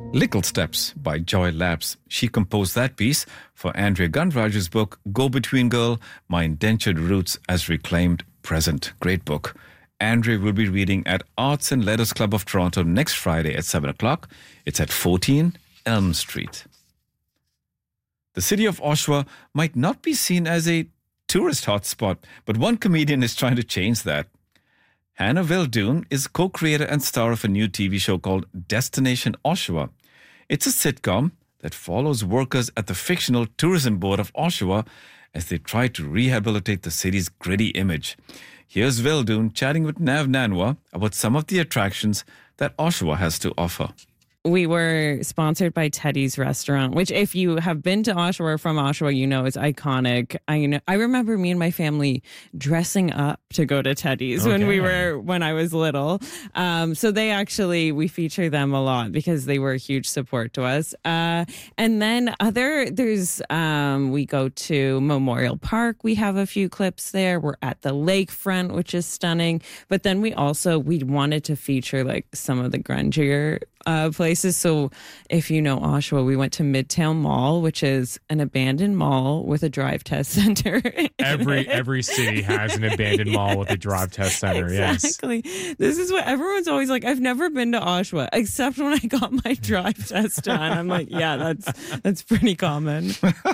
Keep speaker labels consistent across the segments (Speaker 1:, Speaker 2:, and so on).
Speaker 1: Little Steps by Joy Labs. She composed that piece for Andrea Gundraju's book, Go Between Girl, My Indentured Roots as Reclaimed Present. Great book. Andrea will be reading at Arts and Letters Club of Toronto next Friday at 7 o'clock. It's at 14 Elm Street. The city of Oshawa might not be seen as a tourist hotspot, but one comedian is trying to change that. Hannah Veldoon is co-creator and star of a new TV show called Destination Oshawa. It's a sitcom that follows workers at the fictional Tourism Board of Oshawa as they try to rehabilitate the city's gritty image. Here's Veldoon chatting with Nav Nanwa about some of the attractions that Oshawa has to offer.
Speaker 2: We were sponsored by Teddy's Restaurant, which if you have been to Oshawa or from Oshawa, you know is iconic. I remember me and my family dressing up to go to Teddy's when I was little. So we feature them a lot because they were a huge support to us. And then we go to Memorial Park. We have a few clips there. We're at the lakefront, which is stunning. But then we wanted to feature like some of the grungier places. So if you know Oshawa, we went to Midtown Mall, which is an abandoned mall with a drive test center.
Speaker 3: Every city has an abandoned mall with a drive test center.
Speaker 2: Exactly. Yes. This is what everyone's always like. I've never been to Oshawa except when I got my drive test done. I'm like, yeah, that's pretty common.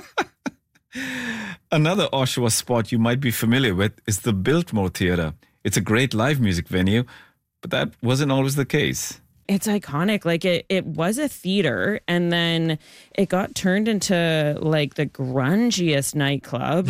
Speaker 1: Another Oshawa spot you might be familiar with is the Biltmore Theatre. It's a great live music venue, but that wasn't always the case.
Speaker 2: It's iconic. Like it was a theater and then it got turned into like the grungiest nightclub.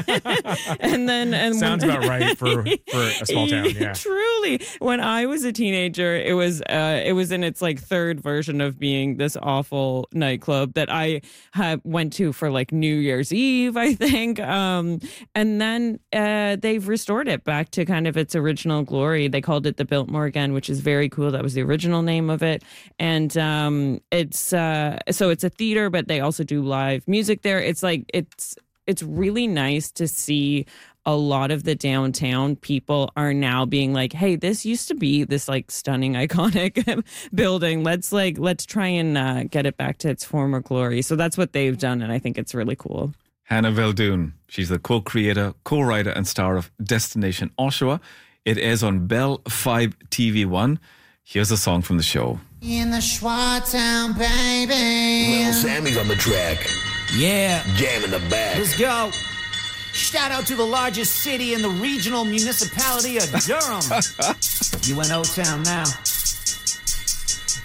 Speaker 3: Sounds about right for a small town. Yeah.
Speaker 2: Truly. When I was a teenager, it was in its like third version of being this awful nightclub that I went to for like New Year's Eve, I think. And then they've restored it back to kind of its original glory. They called it the Biltmore again, which is very cool. That was the original name of it. And it's a theater, but they also do live music there. It's like it's really nice to see a lot of the downtown people are now being like, hey, this used to be this like stunning iconic building. Let's try and get it back to its former glory. So that's what they've done, and I think it's really cool.
Speaker 1: Hannah Veldoon, she's the co-creator, co-writer and star of Destination Oshawa. It airs on Bell 5 TV1. Here's a song from the show.
Speaker 4: In the Schwa Town, baby.
Speaker 5: Little Sammy's on the track.
Speaker 4: Yeah.
Speaker 5: Jam in the back.
Speaker 4: Let's go. Shout out to the largest city in the regional municipality of Durham. You in O-Town now.